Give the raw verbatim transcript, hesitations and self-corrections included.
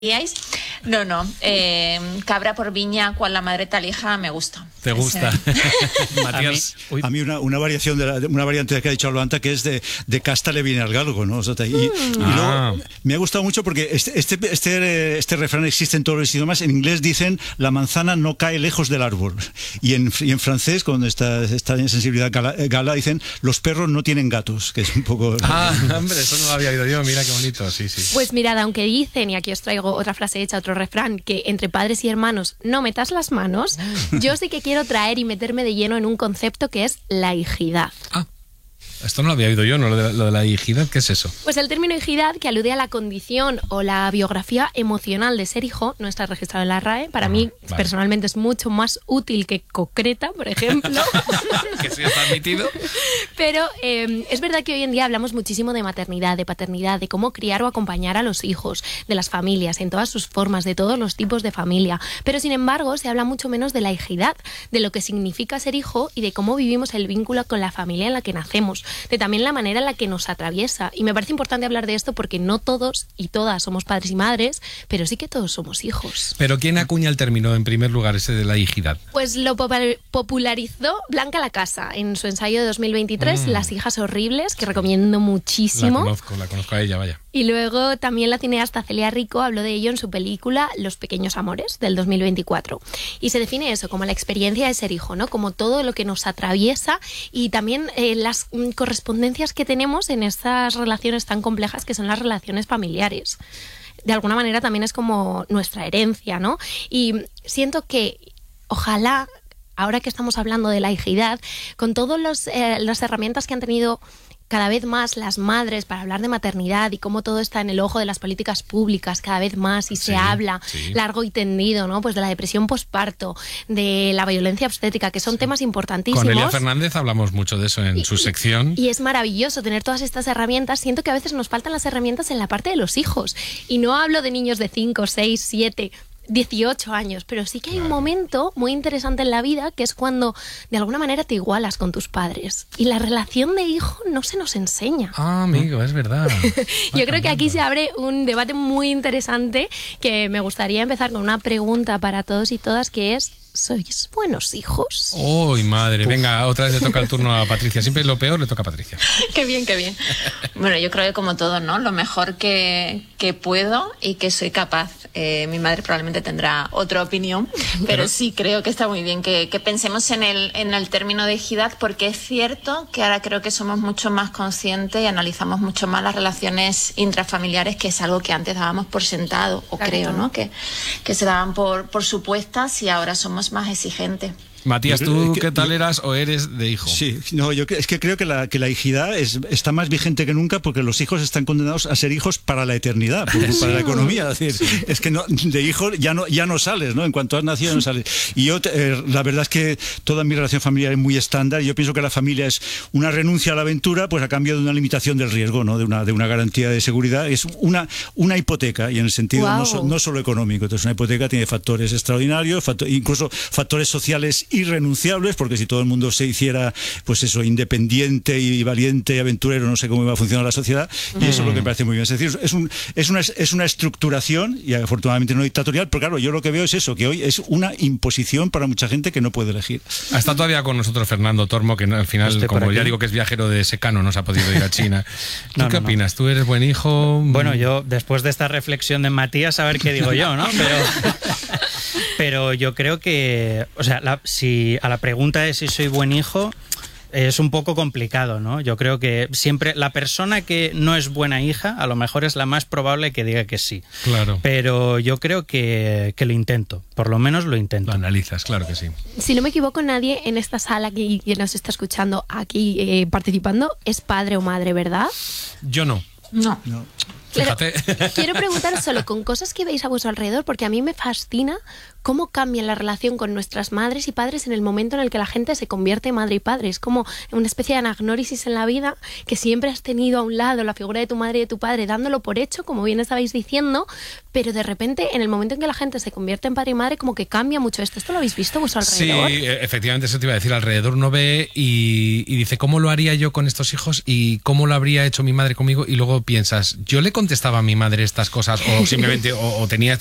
No, no. Eh, cabra por viña, cual la madre talija, me gusta. ¿Te gusta? Matías. A mí, a mí una, una variación de la, una variante de que ha dicho Albalanta, que es de, de casta le viene al galgo, ¿no? O sea, y, mm. y ah. luego, me ha gustado mucho porque este, este, este, este refrán existe en todos los idiomas. En inglés dicen la manzana no cae lejos del árbol. Y en, y en francés, cuando está, está en sensibilidad gala, gala, dicen los perros no tienen gatos, que es un poco... Ah, hombre, eso no lo había oído yo. Mira qué bonito, sí, sí. Pues mirad, aunque dicen, y aquí os traigo otra frase hecha, otro refrán, que entre padres y hermanos no metas las manos, yo sí que quiero traer y meterme de lleno en un concepto que es la hijidad. Ah. Esto no lo había oído yo, ¿no? Lo de, lo de la hijidad, ¿qué es eso? Pues el término hijidad, que alude a la condición o la biografía emocional de ser hijo, no está registrado en la R A E. Para ah, mí, vale. personalmente, es mucho más útil que concreta, por ejemplo. Que sí está admitido. Pero eh, es verdad que hoy en día hablamos muchísimo de maternidad, de paternidad, de cómo criar o acompañar a los hijos, de las familias, en todas sus formas, de todos los tipos de familia. Pero, sin embargo, se habla mucho menos de la hijidad, de lo que significa ser hijo y de cómo vivimos el vínculo con la familia en la que nacemos, de también la manera en la que nos atraviesa. Y me parece importante hablar de esto porque no todos y todas somos padres y madres, pero sí que todos somos hijos. ¿Pero quién acuña el término, en primer lugar, ese de la hijidad? Pues lo popularizó Blanca Lacasa en su ensayo de dos mil veintitrés, mm. Las hijas horribles, que recomiendo muchísimo. La conozco, la conozco a ella, vaya. Y luego también la cineasta Celia Rico habló de ello en su película Los pequeños amores, del dos mil veinticuatro. Y se define eso como la experiencia de ser hijo, ¿no? Como todo lo que nos atraviesa y también eh, las mm, correspondencias que tenemos en estas relaciones tan complejas que son las relaciones familiares. De alguna manera también es como nuestra herencia, ¿no? Y siento que ojalá, ahora que estamos hablando de la hijidad, con todas eh, las herramientas que han tenido cada vez más las madres para hablar de maternidad y cómo todo está en el ojo de las políticas públicas cada vez más y sí, se habla sí. largo y tendido, ¿no? Pues de la depresión posparto, de la violencia obstétrica, que son sí. temas importantísimos. Con Elia Fernández hablamos mucho de eso en y, su sección. Y es maravilloso tener todas estas herramientas. Siento que a veces nos faltan las herramientas en la parte de los hijos. Y no hablo de niños de cinco, seis, siete... dieciocho años, pero sí que hay un momento muy interesante en la vida que es cuando de alguna manera te igualas con tus padres y la relación de hijo no se nos enseña. Ah, amigo, es verdad. Yo creo que aquí se abre un debate muy interesante que me gustaría empezar con una pregunta para todos y todas, que es: ¿sois buenos hijos? ¡Uy, madre! Venga, otra vez le toca el turno a Patricia. Siempre lo peor le toca a Patricia. Qué bien, qué bien. Bueno, yo creo que como todo, ¿no? Lo mejor que, que puedo y que soy capaz. Eh, mi madre probablemente tendrá otra opinión, pero, pero sí creo que está muy bien que, que pensemos en el, en el término de hijidad, porque es cierto que ahora creo que somos mucho más conscientes y analizamos mucho más las relaciones intrafamiliares, que es algo que antes dábamos por sentado, o claro, creo, ¿no? Que, que se daban por, por supuestas y ahora somos más exigentes. Matías, ¿tú qué tal eras o eres de hijo? Sí, no, yo es que creo que la, que la hijidad es, está más vigente que nunca, porque los hijos están condenados a ser hijos para la eternidad, para sí. la economía. Es decir, sí. es que no, de hijo ya no, ya no sales, ¿no? En cuanto has nacido no sales. Y yo, eh, la verdad es que toda mi relación familiar es muy estándar. Yo pienso que la familia es una renuncia a la aventura, pues a cambio de una limitación del riesgo, ¿no? De una, de una garantía de seguridad. Es una, una hipoteca, y en el sentido wow. no, so, no solo económico. Entonces, una hipoteca tiene factores extraordinarios, factor, incluso factores sociales irrenunciables, porque si todo el mundo se hiciera, pues eso, independiente y valiente y aventurero, no sé cómo iba a funcionar la sociedad, y eso es lo que me parece muy bien. Es decir, es, un, es, una, es una estructuración, y afortunadamente no dictatorial, pero claro, yo lo que veo es eso, que hoy es una imposición para mucha gente que no puede elegir. Está todavía con nosotros Fernando Tormo, que al final, Estoy como ya digo que es viajero de secano, no se ha podido ir a China. ¿Tú no, qué no, opinas? No. ¿Tú eres buen hijo? Bueno, yo, después de esta reflexión de Matías, a ver qué digo yo, ¿no? Pero... Pero yo creo que, o sea, la, si a la pregunta de si soy buen hijo, es un poco complicado, ¿no? Yo creo que siempre la persona que no es buena hija, a lo mejor es la más probable que diga que sí. Claro. Pero yo creo que, que lo intento, por lo menos lo intento. Lo analizas, claro que sí. Si no me equivoco, nadie en esta sala que, que nos está escuchando aquí eh, participando es padre o madre, ¿verdad? Yo no. No. No. Fíjate. Quiero preguntar solo con cosas que veis a vuestro alrededor, porque a mí me fascina cómo cambia la relación con nuestras madres y padres en el momento en el que la gente se convierte en madre y padre. Es como una especie de anagnórisis en la vida, que siempre has tenido a un lado la figura de tu madre y de tu padre dándolo por hecho, como bien estabais diciendo, pero de repente en el momento en que la gente se convierte en padre y madre, como que cambia mucho esto. ¿Esto lo habéis visto a vuestro alrededor? Sí, efectivamente, eso te iba a decir. Alrededor uno ve y, y dice, ¿cómo lo haría yo con estos hijos? ¿Y cómo lo habría hecho mi madre conmigo? Y luego piensas, ¿yo le contestaba a mi madre estas cosas? O simplemente, o, o tenía